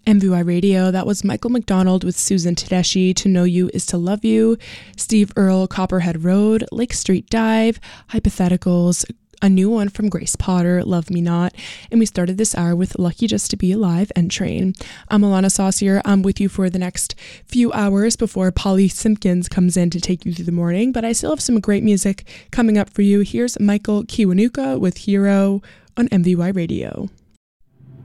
MVY Radio, that was Michael McDonald with Susan Tedeschi, To Know You Is to Love You, Steve Earle, Copperhead Road, Lake Street Dive, Hypotheticals, a new one from Grace Potter, Love Me Not, and we started this hour with Lucky Just to Be Alive and Train. I'm Alana Saucier. I'm with you for the next few hours before Polly Simpkins comes in to take you through the morning, but I still have some great music coming up for you. Here's Michael Kiwanuka with Hero on MVY Radio.